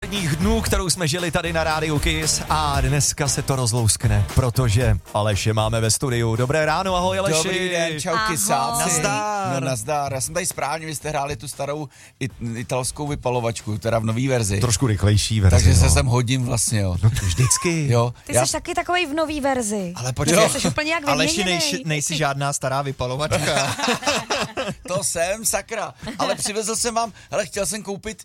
posledních dnů, kterou jsme žili tady na Rádiu Kiss a dneska se to rozlouskne, protože Aleše máme ve studiu. Dobré ráno, ahoj Aleši. Dobrý den, čau Kisáci. Nazdar. No nazdar, já jsem tady správně, vy jste hráli tu starou italskou vypalovačku, teda v nový verzi. Trošku rychlejší verzi. Takže se sem hodím vlastně, jo. No vždycky. Jo. Ty jsi taky takovej v nový verzi. Ale počkej, Jsi úplně jak Aleši, vyměněnej. nejsi žádná stará vypalovačka. To jsem, sakra. Ale přivezl jsem vám, hele, chtěl jsem koupit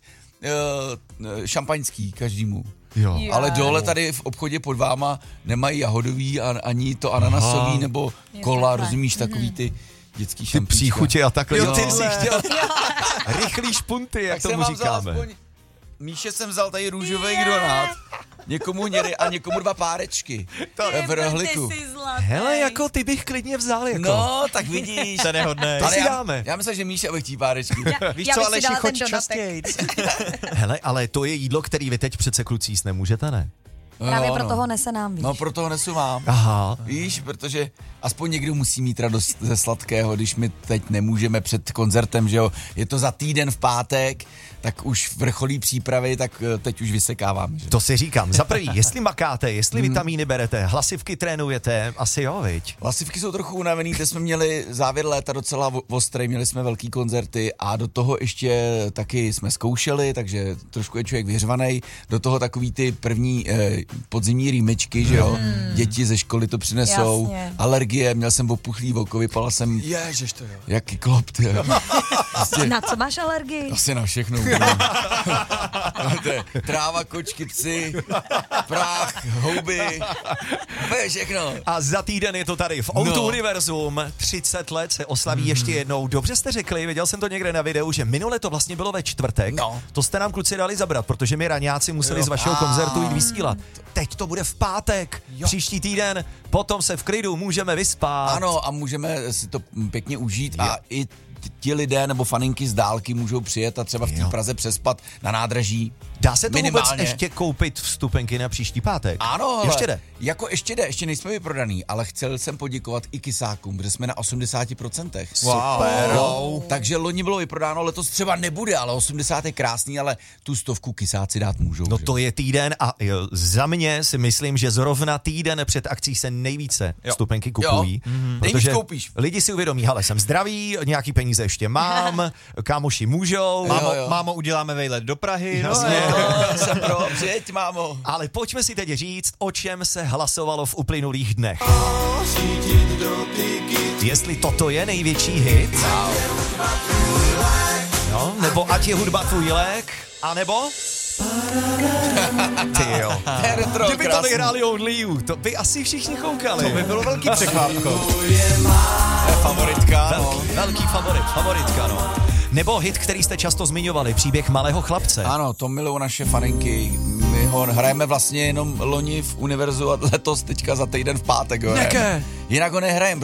šampaňský každému. Jo. Ale dole tady v obchodě pod váma nemají jahodový ani to ananasový nebo kola, takhle. rozumíš, takový ty dětský Ty šampíčka. příchutě a takhle. Jo, ty jsi chtěl. Rychlý špunty, jak Tak jsem tomu vám vzal říkáme. aspoň, Míše jsem vzal tady růžový donát, někomu něry a někomu 2 párečky v rohliku. Hele, jako ty bych klidně vzal, jako. No, tak vidíš. To je nehodné. To si já, dáme. já myslím, že Míša bych tí párečky. Víš Já co, bych si Aleši, dala choď ten donatek. častěji. Hele, ale to je jídlo, který vy teď přece kluci jíst nemůžete, ne? Právě pro toho nese nám, víš. No, proto ho nesu vám. Aha. Víš, protože aspoň někdo musí mít radost ze sladkého, když my teď nemůžeme před koncertem, že jo. Je to za týden v pátek, tak už vrcholí přípravy, tak teď už vysekáváme. Že? To si říkám. Za prvý, jestli makáte, jestli vitamíny berete, hlasivky trénujete, asi jo, viď? Hlasivky jsou trochu unavený, teď jsme měli závěr léta docela ostrý, měli jsme velký koncerty a do toho ještě taky jsme zkoušeli, takže trošku je člověk vyřvanej. Do toho takový ty první podzimní rýmečky, že jo, děti ze školy to přinesou, Jasně. alergie, měl jsem opuchlý oko, vypadal jsem Ježiš, to jo. jaký klop, ty jo. Prostě, Na co máš alergii? asi na všechno. To je tráva, kočky, psy, prach, houby, to je všechno. A za týden je to tady v Outu Univerzum. 30 let se oslaví ještě jednou. Dobře jste řekli, viděl jsem to někde na videu, že minule to vlastně bylo ve čtvrtek. No. To jste nám kluci dali zabrat, protože my raňáci museli z vašeho koncertu jít vysílat. Teď to bude v pátek, příští týden, potom se v klidu můžeme vyspat. Ano, a můžeme si to pěkně užít a i ti lidé nebo faninky z dálky můžou přijet a třeba v té Praze přespat na nádraží. Dá se to minimálně. vůbec ještě koupit vstupenky na příští pátek? Ano, ještě jde. Jako ještě jde, ještě nejsme vyprodaný, ale chtěl jsem poděkovat i Kisákům, protože jsme na 80%. Super. Jo, takže loni bylo vyprodáno, letos třeba nebude, ale 80 je krásný, ale tu 100 Kisáci dát můžou. No že? to je týden a jo, za mě si myslím, že zrovna týden před akcí se nejvíce vstupenky kupují. Nejvíc Protože koupíš. lidi si uvědomí, hele, jsem zdravý, nějaký peníze ještě mám, kámoši můžou. Mámo, uděláme vejlet do Prahy. Jsem pro, přijeď, mámo. Ale pojďme si teď říct, o čem se hlasovalo v uplynulých dnech. Jestli toto je největší hit, no, nebo ať je hudba tvůj lék, anebo... Ty jo. Retro, Kdyby to krásný. vyhráli Only You, to by asi všichni koukali. To by bylo velký překvápko. To je favoritka, no. Velký favoritka, no. Nebo hit, který jste často zmiňovali, příběh malého chlapce. Ano, to milují naše faninky. My ho hrajeme vlastně jenom loni v Univerzu a letos teďka za týden v pátek. Jo, Jaké? Jinak ho nehrajeme,